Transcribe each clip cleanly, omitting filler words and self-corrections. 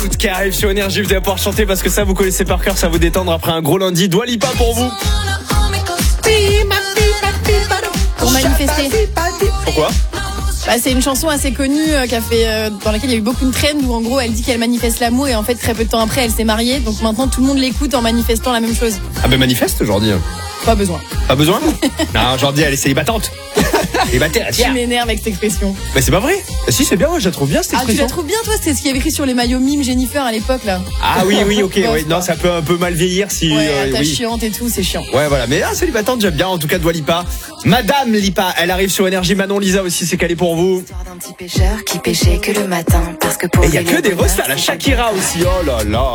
Tout qui arrive sur Énergie, vous allez pouvoir chanter parce que ça vous connaissez par cœur, ça vous détendre après un gros lundi. Dua Lipa pour vous. Pour manifester. Pourquoi? C'est une chanson assez connue dans laquelle il y a eu beaucoup de trends où en gros elle dit qu'elle manifeste l'amour et en fait très peu de temps après elle s'est mariée, donc maintenant tout le monde l'écoute en manifestant la même chose. Ah ben manifeste aujourd'hui. Pas besoin. Pas besoin? Non, aujourd'hui elle est célibatante. Célibataire, Tu m'énerves avec cette expression. Mais c'est pas vrai. Si, c'est bien, moi je la trouve bien cette Ah, expression. tu la trouves bien toi? C'est ce qu'il y avait écrit sur les maillots mime Jennifer à l'époque là. Ah oui, ok. Bof, Oui. Non, ça peut un peu mal vieillir si. Ouais, ta oui. chiante et tout, c'est chiant. Ouais, voilà. Mais célibatante, j'aime bien. En tout cas, Dua Lipa. Madame Lipa, elle arrive sur Énergie. Manon Lisa aussi, c'est calé pour vous. L'histoire d'un petit pêcheur qui pêchait que le matin parce que pour Et il y a lui, que le des bonheur, restas. La c'est Shakira aussi. Oh là là.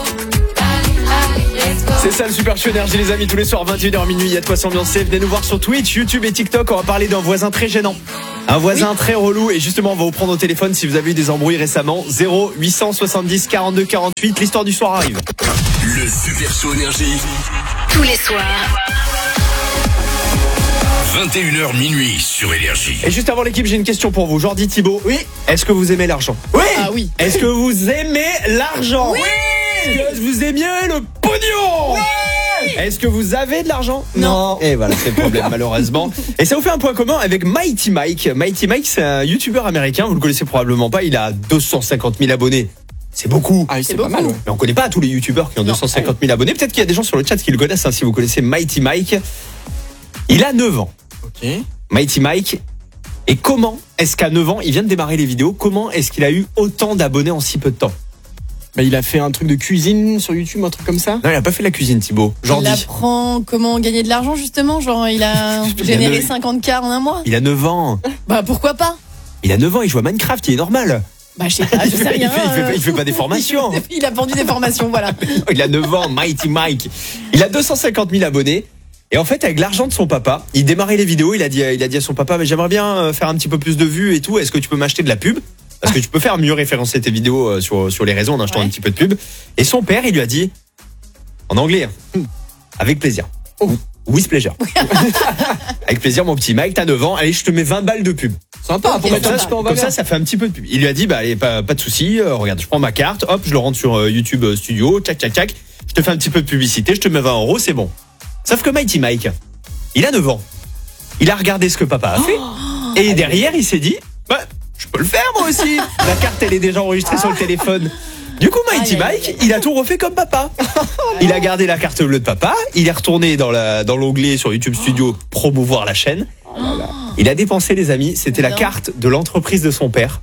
C'est ça le Super Show Énergie, les amis. Tous les soirs, 21h minuit. Il y a de quoi s'ambiancer. Venez nous voir sur Twitch, YouTube et TikTok. On va parler d'un voisin très gênant. Un voisin très relou. Et justement, on va vous prendre au téléphone si vous avez eu des embrouilles récemment. 0870 42 48. L'histoire du soir arrive. Le Super Show Énergie. tous les soirs. 21h minuit sur Énergie. Et juste avant l'équipe, j'ai une question pour vous. Jordi Thibaut. Oui. Est-ce que vous aimez l'argent? Oui. Ah oui. Est-ce que vous aimez l'argent? Oui. Est-ce que vous aimiez le pognon? Oui. Est-ce que vous avez de l'argent? Non. Et voilà, c'est le problème malheureusement. Et ça vous fait un point commun avec Mighty Mike. Mighty Mike, c'est un youtubeur américain, vous le connaissez probablement pas, il a 250 000 abonnés. C'est beaucoup. Ah oui, c'est beaucoup. pas mal. Ouais. Mais on connaît pas tous les youtubeurs qui ont 250 000 abonnés. Peut-être qu'il y a des gens sur le chat qui le connaissent, hein, si vous connaissez Mighty Mike. Il a 9 ans. Ok. Mighty Mike. Et comment est-ce qu'à 9 ans, il vient de démarrer les vidéos, comment est-ce qu'il a eu autant d'abonnés en si peu de temps? Bah, il a fait un truc de cuisine sur YouTube, un truc comme ça. Non, il a pas fait la cuisine, Thibaut. Il Jordi. apprend comment gagner de l'argent justement, genre il a généré 50K en un mois. Il a 9 ans. Bah pourquoi pas? Il a 9 ans, il joue à Minecraft, il est normal. Bah je sais pas, je sais rien. Il fait pas des formations. Il a vendu des formations, voilà. Il a 9 ans, Mighty Mike. Il a 250 000 abonnés. Et en fait, avec l'argent de son papa, il démarrait les vidéos. Il a dit à son papa, mais j'aimerais bien faire un petit peu plus de vues et tout. Est-ce que tu peux m'acheter de la pub? Parce que tu peux faire mieux référencer tes vidéos sur les réseaux en achetant un petit peu de pub. Et son père, il lui a dit, en anglais, avec plaisir. With pleasure. Avec plaisir, mon petit Mike, t'as 9 ans. Allez, je te mets 20 balles de pub. Sympa. Pour mettre un petit peu en Comme valeur. ça fait un petit peu de pub. Il lui a dit, bah allez, pas de souci. Regarde, je prends ma carte, hop, je le rentre sur YouTube Studio, tchac. Je te fais un petit peu de publicité, je te mets 20 €, c'est bon. Sauf que Mighty Mike, il a 9 ans. Il a regardé ce que papa a fait. Et derrière, il s'est dit, bah, je peux le faire moi aussi. La carte, elle est déjà enregistrée sur le téléphone. Du coup, Mighty Mike, il a tout refait comme papa. Il a gardé la carte bleue de papa. Il est retourné dans l'onglet sur YouTube Studio promouvoir la chaîne. Il a dépensé, les amis, c'était la carte de l'entreprise de son père.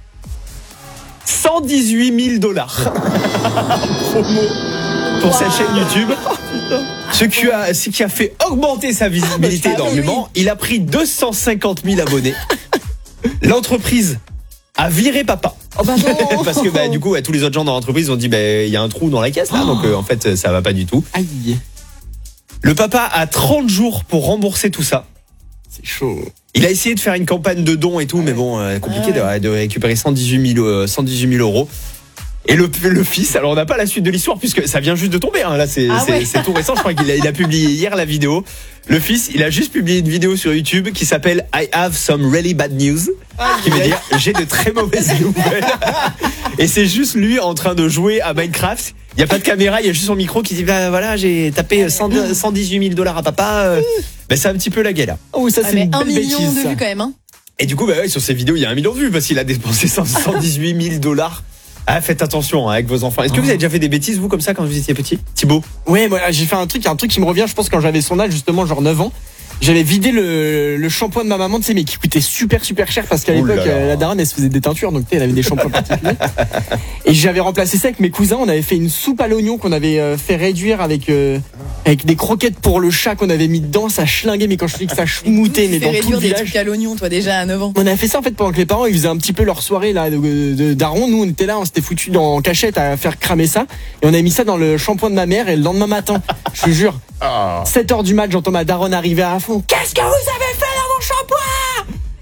118 000 $. Promo pour sa chaîne YouTube. Ce qui a fait augmenter sa visibilité énormément. Il a pris 250 000 abonnés. L'entreprise a viré papa. Oh bah non. Parce que du coup, tous les autres gens dans l'entreprise ont dit, il y a un trou dans la caisse là, donc en fait, ça va pas du tout. Aïe. Le papa a 30 jours pour rembourser tout ça. C'est chaud. Il a essayé de faire une campagne de dons et tout, mais bon, compliqué de récupérer 118 000 €. Et le fils, alors on n'a pas la suite de l'histoire puisque ça vient juste de tomber, hein. Là c'est tout récent, je crois qu'il a publié hier la vidéo. Le fils, il a juste publié une vidéo sur YouTube qui s'appelle I have some really bad news, qui veut dire j'ai de très mauvaises nouvelles. Et c'est juste lui en train de jouer à Minecraft. Il y a pas de caméra, il y a juste son micro qui dit bah voilà, j'ai tapé 118 000 $ à papa. C'est un petit peu la galère. Oh, ça c'est une 1 belle million bêtise. de Ça. vues quand même, hein. Et du coup, sur ces vidéos, il y a 1 million de vues parce qu'il a dépensé 118 000 $. Ah, faites attention avec vos enfants. Est-ce que vous avez déjà fait des bêtises, vous, comme ça, quand vous étiez petit, Thibaut? Ouais, moi j'ai fait un truc qui me revient, je pense, quand j'avais son âge, justement, genre 9 ans. J'avais vidé le shampoing de ma maman, tu sais, mais qui coûtait super cher parce qu'à Ouh là l'époque, là. la daronne, elle se faisait des teintures, donc tu sais, elle avait des shampoings particuliers. Et j'avais remplacé ça avec mes cousins. On avait fait une soupe à l'oignon qu'on avait fait réduire avec des croquettes pour le chat qu'on avait mis dedans. Ça schlinguait, mais quand je dis que ça schmoutait, mais Tu dans fais tout le réduire des village. trucs à l'oignon, toi déjà à 9 ans. On a fait ça en fait pendant que les parents ils faisaient un petit peu leur soirée là de daron. Nous on était là, on s'était foutu en cachette à faire cramer ça et on avait mis ça dans le shampoing de ma mère. Et le lendemain matin, je te jure, 7h du mat, j'entends ma daronne arriver à fond. Qu'est-ce que vous avez fait dans mon shampoing?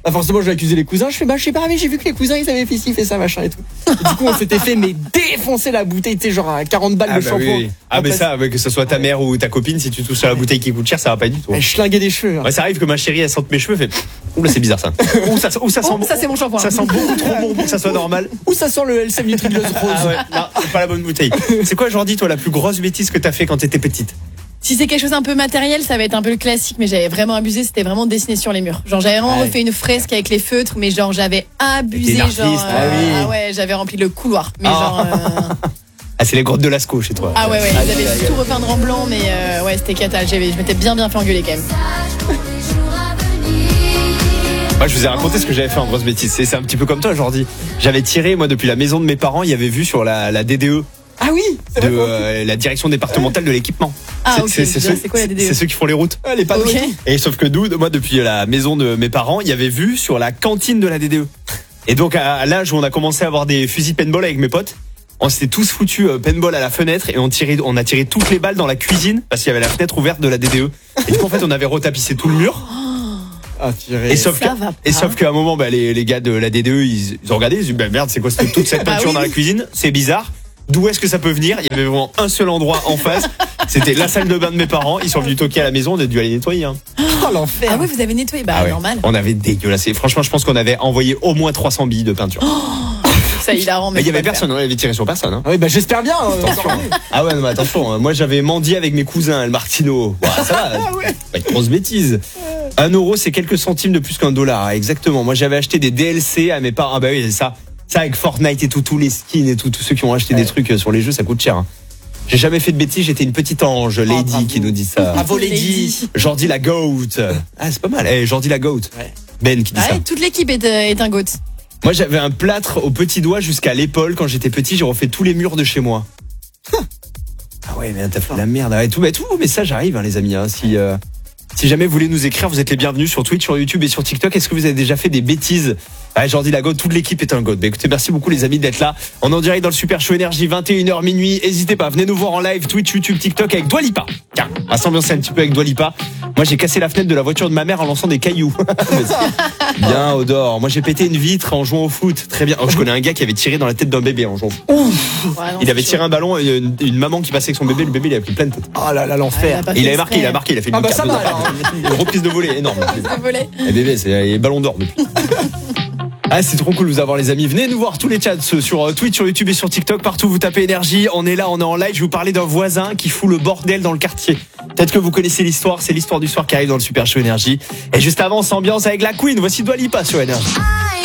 Bah forcément, je vais accuser les cousins. Je fais, je sais pas, mais j'ai vu que les cousins, ils avaient fait ci, fait ça, machin et tout. Et du coup, on s'était fait, mais défoncer la bouteille, tu sais, genre à 40 balles de shampoing. Oui. Ah, mais ça, que ce soit ta mère ou ta copine, si tu touches à la bouteille qui coûte cher, ça va pas du tout. Elle schlinguait des cheveux. Hein. Ouais, ça arrive que ma chérie, elle sente mes cheveux, fait, oula, c'est bizarre ça. Ou ça sent bon. Ça, c'est mon shampoing. Ça sent beaucoup trop bon pour que ça soit normal. Ou ça sent le LCM Nutrigloss rose. Ah ouais, non, c'est pas la bonne bouteille. C'est quoi, Jordi, toi, la plus grosse bêtise que t'as fait quand t'étais petite? Si c'est quelque chose un peu matériel, ça va être un peu le classique, mais j'avais vraiment abusé, c'était vraiment dessiner sur les murs. Genre j'avais vraiment refait une fresque avec les feutres, mais genre j'avais abusé, T'es une artiste, ah ouais, j'avais rempli le couloir. Mais Ah, c'est les grottes de Lascaux chez toi. Ah ouais, j'avais tout repeindre en blanc, mais ouais, c'était cata. Je m'étais bien fait engueuler quand même. Moi, je vous ai raconté ce que j'avais fait en grosse bêtise. C'est un petit peu comme toi, Jordi. J'avais tiré, moi, depuis la maison de mes parents, il y avait vu sur la DDE. Ah oui, c'est de la direction départementale de l'équipement. Ah, ok. C'est quoi la DDE? C'est ceux qui font les routes. les panneaux. Ok. Et sauf que nous, moi, depuis la maison de mes parents, il y avait vu sur la cantine de la DDE. Et donc, à l'âge où on a commencé à avoir des fusils paintball avec mes potes, on s'était tous foutus paintball à la fenêtre et on a tiré toutes les balles dans la cuisine parce qu'il y avait la fenêtre ouverte de la DDE. Et du coup, en fait, on avait retapissé tout le mur. Et sauf qu'à un moment, les gars de la DDE, ils ont regardé, ils ont dit, merde, c'est quoi toute cette peinture dans la cuisine? C'est bizarre. D'où est-ce que ça peut venir? Il y avait vraiment un seul endroit en face. C'était la salle de bain de mes parents. Ils sont venus toquer à la maison. On a dû aller nettoyer. Hein. Oh l'enfer. Ah ouais, vous avez nettoyé? Bah, Ah ouais. normal. On avait dégueulassé. Franchement, je pense qu'on avait envoyé au moins 300 billes de peinture. Ça, il a rendu. Mais il y avait personne. On avait tiré sur personne. Hein. Ah oui, j'espère bien. Ah ouais, non, mais attention. Moi, j'avais mendié avec mes cousins, le Martino. Ouah, ça va. Pas une grosse bêtise. 1 euro, c'est quelques centimes de plus qu'1 dollar. Exactement. Moi, j'avais acheté des DLC à mes parents. Ah bah oui, c'est ça. Ça avec Fortnite et tout, tous les skins et tout, tous ceux qui ont acheté des trucs sur les jeux, ça coûte cher. Hein. J'ai jamais fait de bêtises, j'étais une petite ange, Lady qui nous dit ça. Bravo Lady. Jordi la goat. Ah, c'est pas mal. Jordi la goat. Ouais. Ben qui dit ça. Toute l'équipe est un goat. Moi, j'avais un plâtre au petit doigt jusqu'à l'épaule quand j'étais petit. J'ai refait tous les murs de chez moi. Ah ouais, mais t'as fait de la merde. Ouais, tous vos messages arrivent, hein, les amis. Hein, si jamais vous voulez nous écrire, vous êtes les bienvenus sur Twitch, sur YouTube et sur TikTok. Est-ce que vous avez déjà fait des bêtises? Ouais, Jordi la goat, toute l'équipe est un goat. Bah, écoutez, merci beaucoup les amis d'être là. On est en direct dans le Super Show Énergie, 21h minuit. N'hésitez pas, venez nous voir en live, Twitch, YouTube, TikTok avec Dua Lipa. Tiens, on va s'ambiancer un petit peu avec Dua Lipa. Moi, j'ai cassé la fenêtre de la voiture de ma mère en lançant des cailloux. Bien, Odor. Moi, j'ai pété une vitre en jouant au foot. Très bien. Oh, je connais un gars qui avait tiré dans la tête d'un bébé en jouant au foot. Il avait tiré un ballon et une maman qui passait avec son bébé. Le bébé, il avait pris plein de tête. Oh là là, l'enfer. Il avait marqué, il a fait une ça va alors. une reprise de volée énorme. Volé. Et bébé, c'est ballon d'or depuis. Ah, c'est trop cool de vous avoir les amis. Venez nous voir tous les chats sur Twitch, sur YouTube et sur TikTok. Partout vous tapez énergie. On est là, on est en live. Je vais vous parler d'un voisin qui fout le bordel dans le quartier. Peut-être que vous connaissez l'histoire. C'est l'histoire du soir qui arrive dans le Super Show Énergie. Et juste avant, on s'ambiance avec la Queen. Voici Dua Lipa sur Énergie.